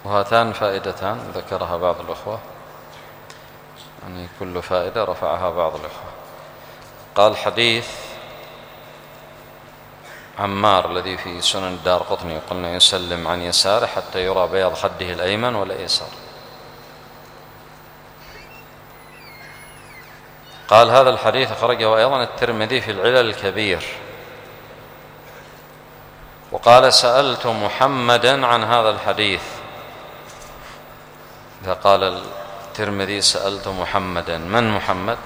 وهاتان فائدتان ذكرها بعض الأخوة، يعني كل فائدة رفعها بعض الأخوة. قال حديث عمار الذي في سنن الدارقطني قلنا يسلم عن يساره حتى يرى بياض خده الأيمن والأيسر. قال هذا الحديث أخرجه أيضا الترمذي في العلل الكبير. وقال سألت محمدا عن هذا الحديث. إذا قال الترمذي سألت محمدا، من محمد؟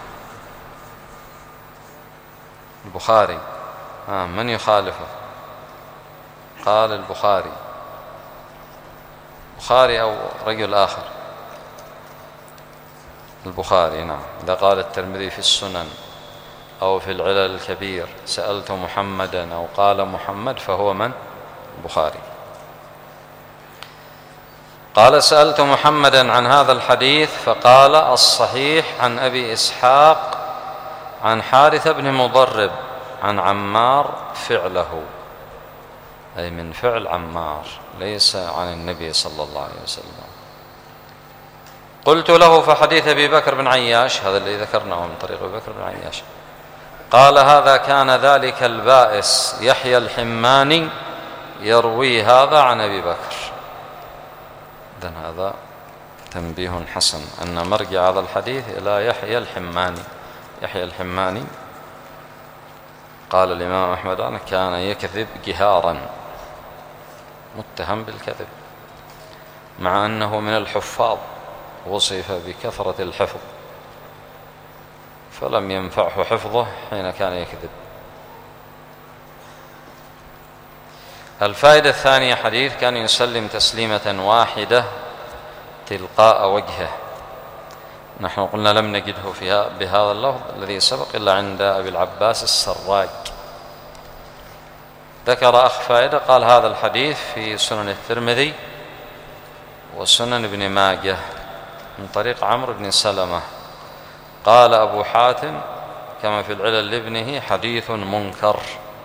البخاري. من يخالفه؟ قال البخاري. بخاري أو رجل آخر؟ البخاري نعم. إذا قال الترمذي في السنن أو في العلل الكبير سألت محمدا أو قال محمد فهو من؟ البخاري. قال سألت محمدا عن هذا الحديث فقال الصحيح عن أبي إسحاق عن حارث بن مضرب عن عمار فعله، أي من فعل عمار، ليس عن النبي صلى الله عليه وسلم. قلت له فحديث أبي بكر بن عياش، هذا الذي ذكرناه من طريق أبي بكر بن عياش. قال هذا كان ذلك البائس يحيى الحماني يروي هذا عن أبي بكر. إذن هذا تنبيه حسن أن مرجع هذا الحديث إلى يحيى الحماني. يحيى الحماني قال الإمام أحمد عنه كان يكذب جهارا، متهم بالكذب، مع أنه من الحفاظ وصف بكثرة الحفظ، فلم ينفعه حفظه حين كان يكذب. الفائدة الثانية حديث كان يسلم تسليمة واحدة تلقاء وجهه. نحن قلنا لم نجده بهذا اللفظ الذي سبق إلا عند أبي العباس السراج. ذكر أخ فائدة قال هذا الحديث في سنن الترمذي وسنن ابن ماجه من طريق عمرو بن سلمة. قال أبو حاتم كما في العلل لابنه حديث منكر.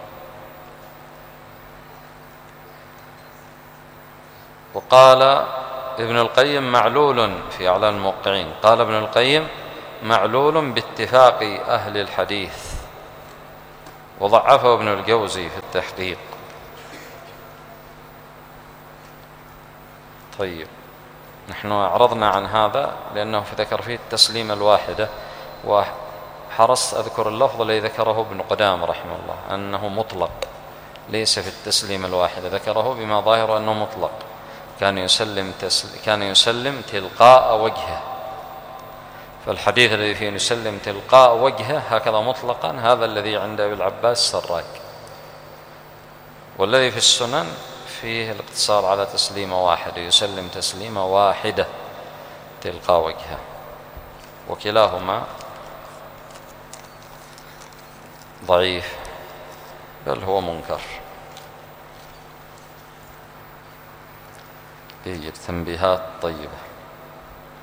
وقال ابن القيم معلول في أعلام الموقعين، قال ابن القيم معلول باتفاق أهل الحديث، وضعفه ابن الجوزي في التحقيق. طيب، نحن أعرضنا عن هذا لأنه ذكر فيه التسليمة الواحدة، وحرصت أذكر اللفظ الذي ذكره ابن قدامة رحمه الله أنه مطلق ليس في التسليمة الواحدة، ذكره بما ظاهر أنه مطلق، كان يسلم تلقاء وجهه. فالحديث الذي فيه يسلم تلقاء وجهه هكذا مطلقا هذا الذي عند أبي العباس السراج، والذي في السنن فيه الاقتصار على تسليمة واحدة، يسلم تسليمة واحدة تلقاء وجهه، وكلاهما ضعيف بل هو منكر. تنبيهات طيبة.